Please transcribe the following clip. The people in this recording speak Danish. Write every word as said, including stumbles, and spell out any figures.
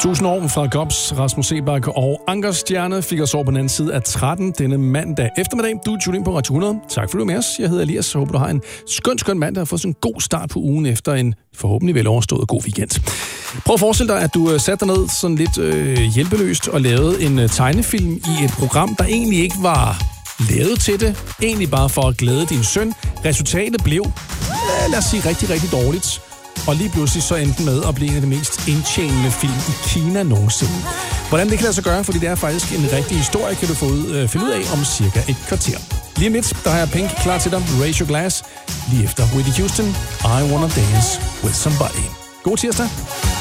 Tusind år fra Gops, Rasmus Seebach og Anker Stjerne fik os over på den anden side af tretten denne mandag eftermiddag. Du er tunet ind på Radio hundrede. Tak for du er med os. Jeg hedder Elias. Jeg håber, du har en skøn, skøn mandag og fået sådan en god start på ugen efter en forhåbentlig vel overstået god weekend. Prøv at forestille dig, at du satte dig ned sådan lidt øh, hjælpeløst og lavede en tegnefilm i et program, der egentlig ikke var lavet til det. Egentlig bare for at glæde din søn. Resultatet blev, øh, lad os sige, rigtig, rigtig dårligt. Og lige pludselig så endte med at blive en af de mest indtjenende film i Kina nogensinde. Hvordan det kan lade sig gøre, fordi det er faktisk en rigtig historie, kan du få ud, øh, finde ud af om cirka et kvarter. Lige om lidt, der har jeg Pink klar til dig, Raise Your Glass. Lige efter Whitney Houston, I Wanna Dance With Somebody. God tirsdag.